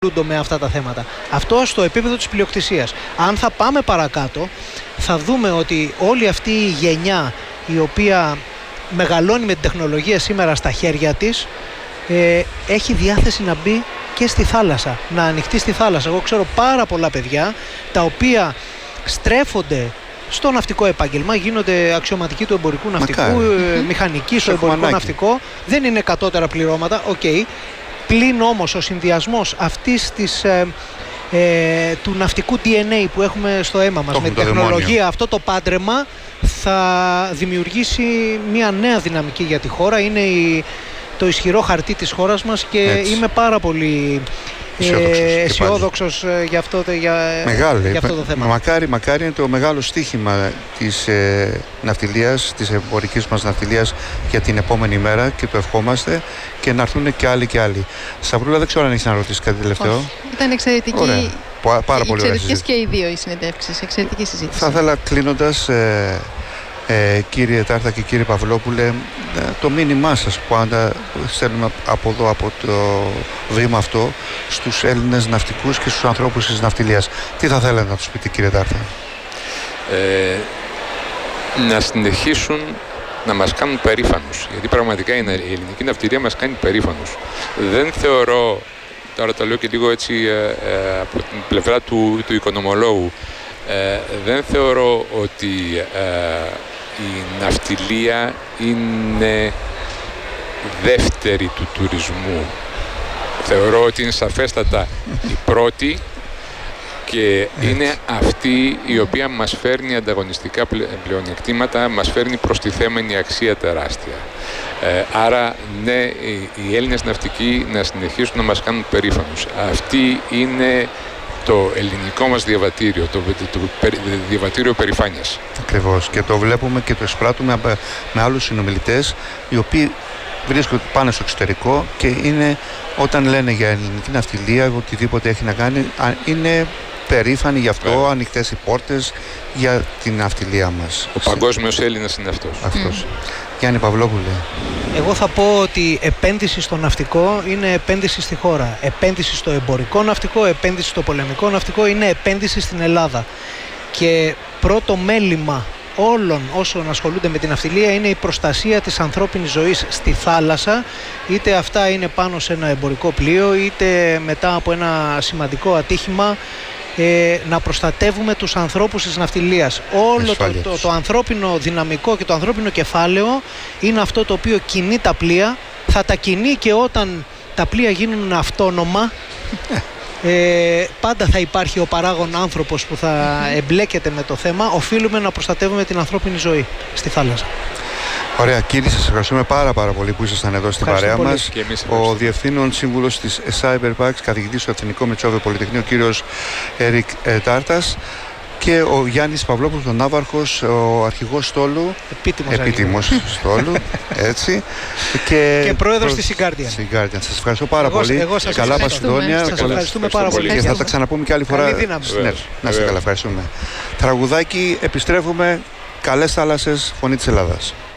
με αυτά τα θέματα. Αυτό στο επίπεδο της πλειοκτησίας. Αν θα πάμε παρακάτω, θα δούμε ότι όλη αυτή η γενιά η οποία μεγαλώνει με την τεχνολογία σήμερα στα χέρια της, έχει διάθεση να μπει και στη θάλασσα, να ανοιχτεί στη θάλασσα. Εγώ ξέρω πάρα πολλά παιδιά τα οποία στρέφονται στο ναυτικό επάγγελμα, γίνονται αξιωματικοί του εμπορικού ναυτικού, μηχανικοί στο εμπορικό ναυτικό, δεν είναι κατώτερα πληρώματα, πλην όμως ο συνδυασμός αυτής της, του ναυτικού DNA που έχουμε στο αίμα μας με την τεχνολογία, αυτό το πάντρεμα θα δημιουργήσει μια νέα δυναμική για τη χώρα. Είναι το ισχυρό χαρτί της χώρας μας και είμαι πάρα πολύ αισιόδοξος για αυτό το θέμα. Μακάρι είναι το μεγάλο στοίχημα της ναυτιλίας, της εμπορικής μας ναυτιλίας για την επόμενη μέρα και το ευχόμαστε και να έρθουν και άλλοι και άλλοι. Σταυρούλα, δεν ξέρω αν έχεις να ρωτήσεις κάτι τελευταίο. Όχι. Ήταν εξαιρετική. Πάρα πολύ εξαιρετικές και οι δύο οι συνεντεύξεις. Εξαιρετική συζήτηση. Θα ήθελα κλείνοντας, κύριε Τάρτα και κύριε Παυλόπουλε, το μήνυμά σας που πάντα στέλνουμε από εδώ, από το βήμα αυτό, στους Έλληνες ναυτικούς και στους ανθρώπους της ναυτιλίας. Τι θα θέλετε να τους πείτε, κύριε Τάρτα? Να συνεχίσουν να μας κάνουν περήφανους, γιατί πραγματικά η ελληνική ναυτιλία μας κάνει περήφανους. Δεν θεωρώ, τώρα το λέω και λίγο έτσι από την πλευρά του οικονομολόγου, δεν θεωρώ ότι η ναυτιλία είναι δεύτερη του τουρισμού. Θεωρώ ότι είναι σαφέστατα η πρώτη και είναι αυτή η οποία μας φέρνει ανταγωνιστικά πλεονεκτήματα, μας φέρνει προστιθέμενη αξία τεράστια. Άρα ναι, οι Έλληνες ναυτικοί να συνεχίσουν να μας κάνουν περήφανους. Αυτή είναι το ελληνικό μας διαβατήριο, το διαβατήριο περηφάνειας. Ακριβώς, και το βλέπουμε και το εισπράττουμε με άλλους συνομιλητές οι οποίοι βρίσκονται πάνω στο εξωτερικό και είναι, όταν λένε για ελληνική ναυτιλία, οτιδήποτε έχει να κάνει, είναι περήφανοι γι' αυτό, ανοιχτές οι πόρτες για την ναυτιλία μας. Ο παγκόσμιος Έλληνας είναι αυτός. Γιάννη Παυλόπουλε. Εγώ θα πω ότι επένδυση στο ναυτικό είναι επένδυση στη χώρα. Επένδυση στο εμπορικό ναυτικό, επένδυση στο πολεμικό ναυτικό είναι επένδυση στην Ελλάδα. Και πρώτο μέλημα όλων όσων ασχολούνται με την ναυτιλία είναι η προστασία της ανθρώπινης ζωής στη θάλασσα, είτε αυτά είναι πάνω σε ένα εμπορικό πλοίο, είτε μετά από ένα σημαντικό ατύχημα, να προστατεύουμε τους ανθρώπους της ναυτιλίας. Όλο το ανθρώπινο δυναμικό και το ανθρώπινο κεφάλαιο είναι αυτό το οποίο κινεί τα πλοία, θα τα κινεί και όταν τα πλοία γίνουν αυτόνομα. Πάντα θα υπάρχει ο παράγων άνθρωπος που θα εμπλέκεται με το θέμα. Οφείλουμε να προστατεύουμε την ανθρώπινη ζωή στη θάλασσα. Ωραία, κύριε, σας ευχαριστούμε πάρα πολύ που ήσασταν εδώ στην παρέα μας. Ο Διευθύνων Σύμβουλος της Cyberpax, καθηγητής στο Εθνικό Μετσόβιο Πολυτεχνείο, κύριος Έρικ Τάρτας, και ο Γιάννης Παυλόπουλος, ο Ναύαρχος, ο αρχηγός στόλου, επίτιμος στόλου, έτσι, και πρόεδρος της Sea Guardian. Σας ευχαριστώ πάρα πολύ. Καλά Πασιδόνια. Σας ευχαριστούμε πάρα πολύ. Και θα τα ξαναπούμε και άλλη φορά. Ναι, να είστε καλά, ευχαριστούμε. Τραγουδάκι, επιστρέφουμε. Καλές θάλασσες, φωνή της Ελλάδας.